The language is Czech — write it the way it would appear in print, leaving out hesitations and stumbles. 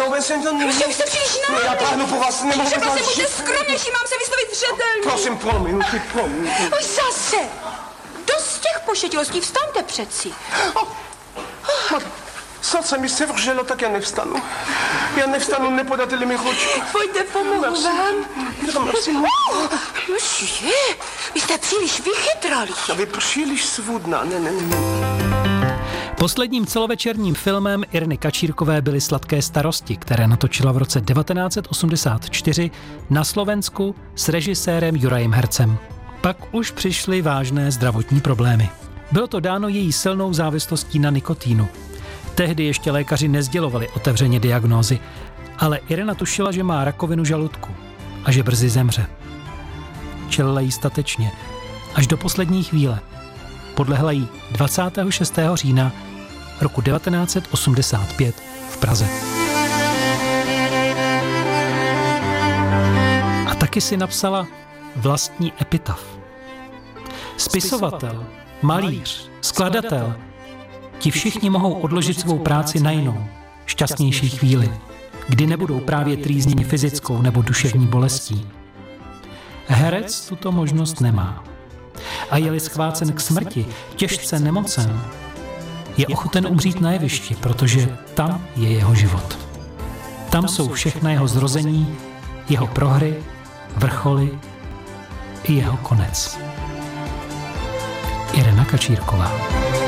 vůbec jsem to neměl. Vy jste příliš náhodný. Já táhnu po vás, nemohu Řekla vás jsem, buďte žít. skromnější, mám se vyslovit zřetelně. Prosím, promiň. Oj, zase. Dost těch pošetilostí, vstaňte přeci. Srdce mi se vrželo, tak já nevstanu. Nepodáte-li mi ručku. Pojďte, pomohu vám. Merci. Vy jste příliš vychytrali. A vy příliš svůdná. Ne. Posledním celovečerním filmem Ireny Kačírkové byly Sladké starosti, které natočila v roce 1984 na Slovensku s režisérem Jurajem Hercem. Pak už přišly vážné zdravotní problémy. Bylo to dáno její silnou závislostí na nikotínu. Tehdy ještě lékaři nesdělovali otevřeně diagnózy, ale Irena tušila, že má rakovinu žaludku a že brzy zemře. Čelila jí statečně, až do poslední chvíle. Podlehla jí 26. října roku 1985 v Praze. A taky si napsala vlastní epitaf. Spisovatel, malíř, skladatel, ti všichni mohou odložit svou práci na jinou, šťastnější chvíli, kdy nebudou právě trýzněni fyzickou nebo duševní bolestí. Herec tuto možnost nemá. A je-li schvácen k smrti, těžce nemocen, je ochoten umřít na jevišti, protože tam je jeho život. Tam jsou všechna jeho zrození, jeho prohry, vrcholy i jeho konec. Irena Kačírková.